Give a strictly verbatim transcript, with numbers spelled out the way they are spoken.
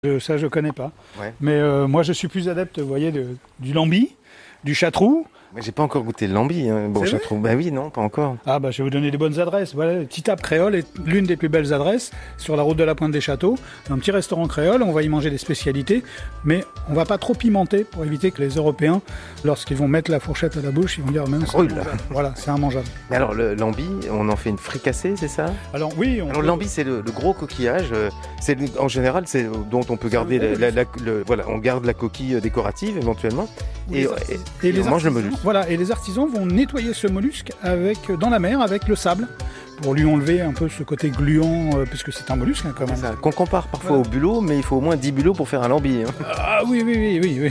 Euh, ça, je connais pas. Ouais. Mais euh, moi, je suis plus adepte, vous voyez, de- du lambi, du chartrou. Mais j'ai pas encore goûté le lambi. Hein. Bon, C'est je vrai trouve. Bah oui, non, pas encore. Ah, bah, je vais vous donner des bonnes adresses. Voilà, Titap Créole est l'une des plus belles adresses sur la route de la Pointe des Châteaux. Un petit restaurant créole, on va y manger des spécialités, mais on va pas trop pimenter pour éviter que les Européens, lorsqu'ils vont mettre la fourchette à la bouche, ils vont dire même c'est Brûle. immangeable. Voilà, c'est immangeable. Mais alors, le lambi, on en fait une fricassée, c'est ça? Alors oui, on Alors, peut- le lambi, c'est le, le gros coquillage. euh, C'est le- en général, c'est dont on peut garder le la, gros la- la- le- voilà, on garde la coquille décorative éventuellement. Et, les et, artisans- et et les on mange le artisans- mollusque. Voilà, et les artisans vont nettoyer ce mollusque avec, dans la mer avec le sable pour lui enlever un peu ce côté gluant, euh, puisque c'est un mollusque hein, quand même. C'est ça, qu'on compare parfois Voilà. au bulot, mais il faut au moins dix bulots pour faire un lambi. Hein. Ah oui, oui, oui, oui, oui.